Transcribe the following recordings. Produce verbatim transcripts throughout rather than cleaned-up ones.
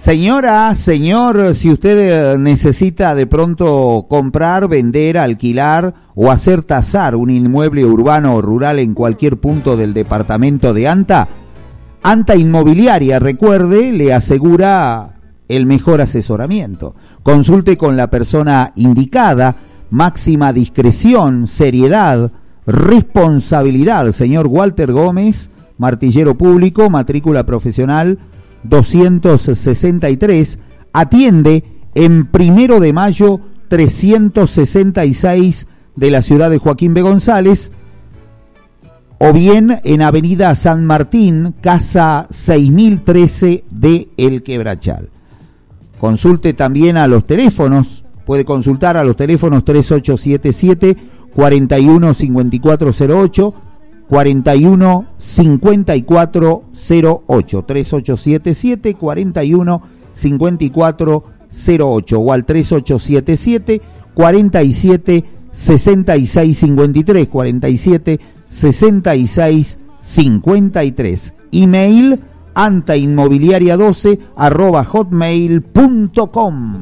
Señora, señor, si usted necesita de pronto comprar, vender, alquilar o hacer tasar un inmueble urbano o rural en cualquier punto del departamento de Anta, Anta Inmobiliaria, recuerde, le asegura el mejor asesoramiento. Consulte con la persona indicada, máxima discreción, seriedad, responsabilidad. Señor Walter Gómez, martillero público, matrícula profesional doscientos sesenta y tres, atiende en Primero de Mayo trescientos sesenta y seis de la ciudad de Joaquín B. González, o bien en Avenida San Martín, casa seis mil trece de El Quebrachal. Consulte también a los teléfonos, puede consultar a los teléfonos tres ocho siete siete, cuatro uno cinco cuatro cero ocho, cuatro uno cinco cuatro cero ocho, tres ocho siete siete, cuatro uno cinco cuatro cero ocho o al tres ocho siete siete, cuatro siete seis seis cinco tres, cuatro siete seis seis cinco tres. Email antainmobiliaria doce arroba hotmail punto com.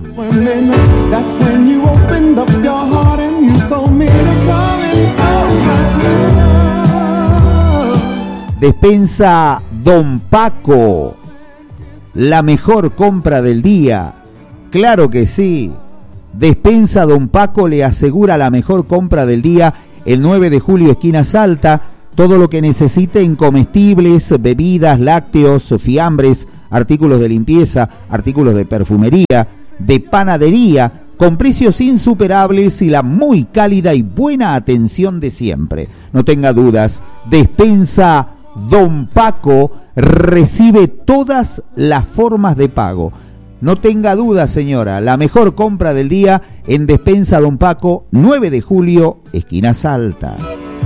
Despensa Don Paco, la mejor compra del día. Claro que sí. Despensa Don Paco le asegura la mejor compra del día. El nueve de julio, esquina Salta. Todo lo que necesite en comestibles, bebidas, lácteos, fiambres, artículos de limpieza, artículos de perfumería, de panadería, con precios insuperables y la muy cálida y buena atención de siempre. No tenga dudas, Despensa Don Paco recibe todas las formas de pago. No tenga dudas, señora, la mejor compra del día en Despensa Don Paco, nueve de julio, esquina Salta.